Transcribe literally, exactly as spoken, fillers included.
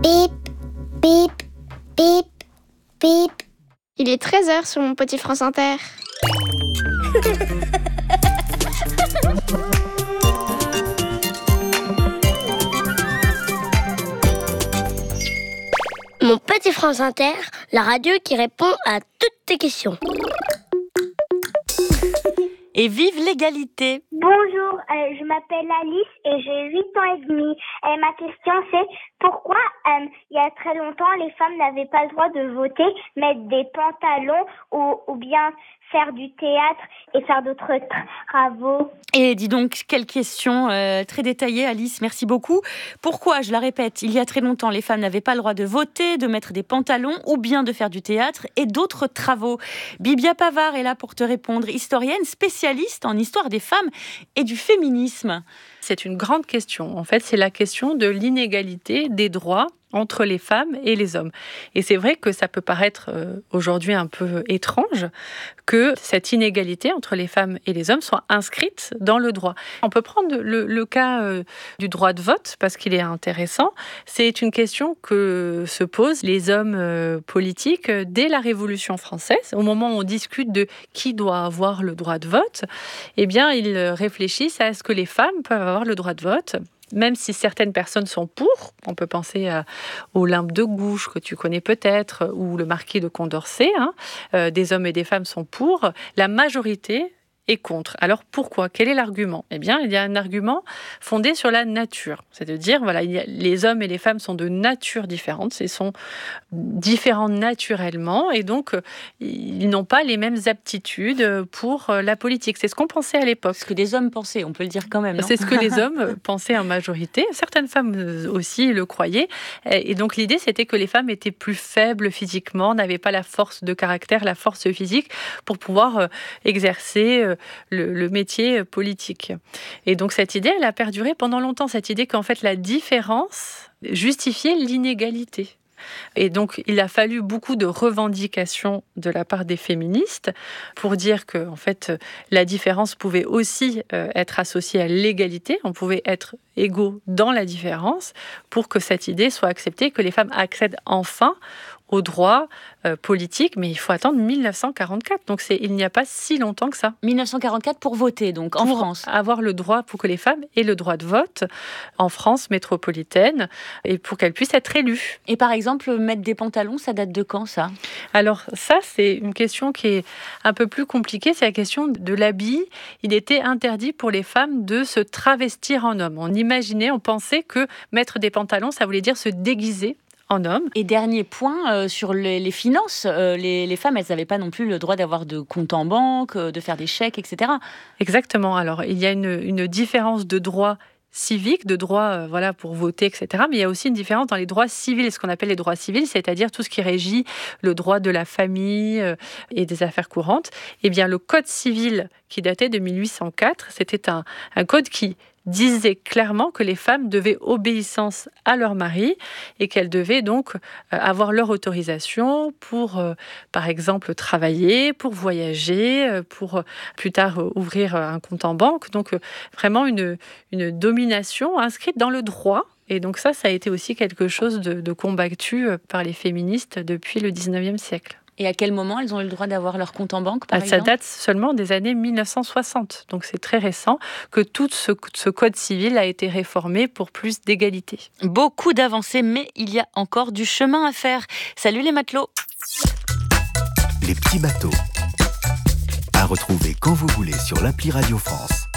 Bip, bip, bip, bip. Il est treize heures sur mon petit France Inter. Mon petit France Inter, la radio qui répond à toutes tes questions. Et vive l'égalité! Bonjour, euh, je m'appelle Alice et j'ai huit ans et demi. Et ma question c'est pourquoi euh, il y a très longtemps les femmes n'avaient pas le droit de voter, mettre des pantalons ou, ou bien faire du théâtre et faire d'autres tra- travaux. Et dis donc, quelle question euh, très détaillée, Alice, merci beaucoup. Pourquoi, je la répète, il y a très longtemps, les femmes n'avaient pas le droit de voter, de mettre des pantalons ou bien de faire du théâtre et d'autres travaux? Bibia Pavard est là pour te répondre, historienne spécialiste en histoire des femmes et du féminisme. C'est une grande question. En fait, c'est la question de l'inégalité des droits entre les femmes et les hommes. Et c'est vrai que ça peut paraître euh, aujourd'hui un peu étrange que cette inégalité entre les femmes et les hommes soit inscrite dans le droit. On peut prendre le, le cas euh, du droit de vote parce qu'il est intéressant. C'est une question que se posent les hommes euh, politiques dès la Révolution française. Au moment où on discute de qui doit avoir le droit de vote, eh bien, ils réfléchissent à ce que les femmes peuvent avoir le droit de vote. Même si certaines personnes sont pour, on peut penser à Olympe de Gouges, que tu connais peut-être, ou le marquis de Condorcet, hein, euh, des hommes et des femmes sont pour, la majorité est contre. Alors pourquoi? Quel est l'argument? Eh bien, il y a un argument fondé sur la nature. C'est de dire, voilà, il y a, les hommes et les femmes sont de nature différentes, ils sont différents naturellement, et donc ils n'ont pas les mêmes aptitudes pour la politique. C'est ce qu'on pensait à l'époque. Ce que des hommes pensaient, on peut le dire quand même, non? C'est ce que les hommes pensaient en majorité. Certaines femmes aussi le croyaient. Et donc l'idée, c'était que les femmes étaient plus faibles physiquement, n'avaient pas la force de caractère, la force physique pour pouvoir exercer Le, le métier politique. Et donc cette idée, elle a perduré pendant longtemps, cette idée qu'en fait la différence justifiait l'inégalité. Et donc il a fallu beaucoup de revendications de la part des féministes pour dire que en fait la différence pouvait aussi euh, être associée à l'égalité, on pouvait être égaux dans la différence pour que cette idée soit acceptée, que les femmes accèdent enfin aux droits euh, politiques, mais il faut attendre mille neuf cent quarante-quatre. Donc c'est, il n'y a pas si longtemps que ça. mille neuf cent quarante-quatre pour voter, donc en pour France. Avoir le droit, pour que les femmes aient le droit de vote en France métropolitaine et pour qu'elles puissent être élues. Et par exemple, mettre des pantalons, ça date de quand ça? Alors ça, c'est une question qui est un peu plus compliquée. C'est la question de l'habit. Il était interdit pour les femmes de se travestir en homme. On imaginait, on pensait que mettre des pantalons, ça voulait dire se déguiser en homme. Et dernier point, euh, sur les, les finances, euh, les, les femmes, elles n'avaient pas non plus le droit d'avoir de compte en banque, euh, de faire des chèques, et cetera. Exactement. Alors, il y a une, une différence de droit civique, de droit euh, voilà, pour voter, et cetera. Mais il y a aussi une différence dans les droits civils, ce qu'on appelle les droits civils, c'est-à-dire tout ce qui régit le droit de la famille euh, et des affaires courantes. Eh bien, le Code civil qui datait de mille huit cent quatre, c'était un, un code qui disait clairement que les femmes devaient obéissance à leur mari et qu'elles devaient donc avoir leur autorisation pour, euh, par exemple, travailler, pour voyager, pour euh, plus tard euh, ouvrir un compte en banque. Donc, euh, vraiment une, une domination inscrite dans le droit. Et donc ça, ça a été aussi quelque chose de, de combattu par les féministes depuis le dix-neuvième siècle. Et à quel moment elles ont eu le droit d'avoir leur compte en banque, par Ça exemple? date seulement des années mille neuf cent soixante. Donc c'est très récent que tout ce, ce code civil a été réformé pour plus d'égalité. Beaucoup d'avancées, mais il y a encore du chemin à faire. Salut les matelots! Les petits bateaux. À retrouver quand vous voulez sur l'appli Radio France.